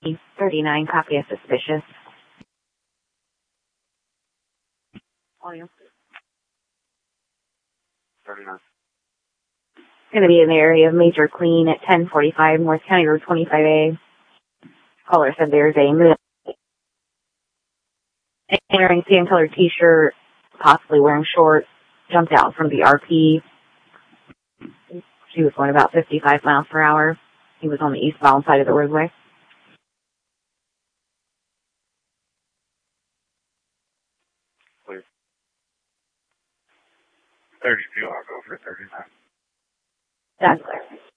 39, copy as suspicious. Volume. 39. Going to be in the area of Major Clean at 1045 North County Road 25A. Caller said there's a male wearing tan-colored t-shirt, possibly wearing shorts, jumped out from the RP. She was going about 55 miles per hour. He was on the eastbound side of the roadway. Please. 32, I'll go for 39. That's clear.